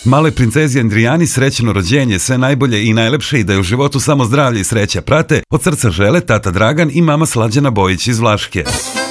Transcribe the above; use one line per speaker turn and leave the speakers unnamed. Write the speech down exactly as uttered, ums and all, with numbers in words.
Maloj princezi Andrijani srećno rođenje, sve najbolje i najlepše i da je u životu samo zdravlje i sreća prate. Od srca žele tata Dragan i mama Slađana Bojić iz Vlaške.